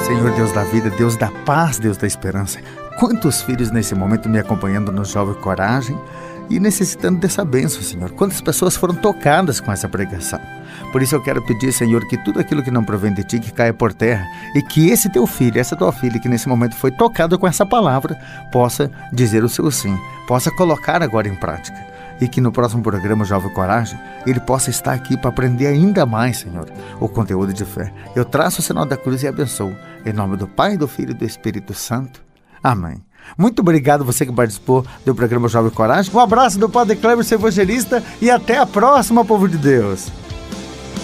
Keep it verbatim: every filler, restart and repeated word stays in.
Senhor Deus da vida, Deus da paz, Deus da esperança. Quantos filhos nesse momento me acompanhando no Jovem Coragem e necessitando dessa bênção, Senhor. Quantas pessoas foram tocadas com essa pregação. Por isso eu quero pedir, Senhor, que tudo aquilo que não provém de Ti, que caia por terra, e que esse Teu filho, essa Tua filha, que nesse momento foi tocado com essa palavra, possa dizer o seu sim, possa colocar agora em prática. E que no próximo programa Jovem Coragem, ele possa estar aqui para aprender ainda mais, Senhor, o conteúdo de fé. Eu traço o sinal da cruz e abençoo. Em nome do Pai, do Filho e do Espírito Santo. Amém. Muito obrigado você que participou do programa Jovem Coragem. Um abraço do Padre Cleber, seu evangelista, e até a próxima, povo de Deus.